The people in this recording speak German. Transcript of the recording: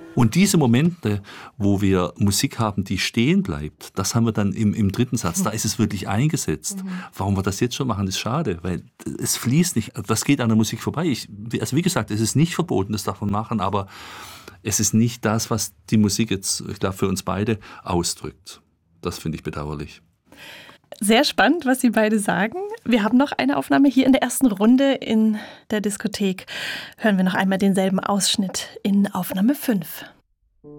Und diese Momente, wo wir Musik haben, die stehen bleibt, das haben wir dann im dritten Satz. Da ist es wirklich eingesetzt. Warum wir das jetzt schon machen, ist schade, weil es fließt nicht. Das geht an der Musik vorbei. Also wie gesagt, es ist nicht verboten, das darf man machen, aber es ist nicht das, was die Musik jetzt, ich glaube, für uns beide ausdrückt. Das finde ich bedauerlich. Sehr spannend, was Sie beide sagen. Wir haben noch eine Aufnahme hier in der ersten Runde in der Diskothek. Hören wir noch einmal denselben Ausschnitt in Aufnahme 5.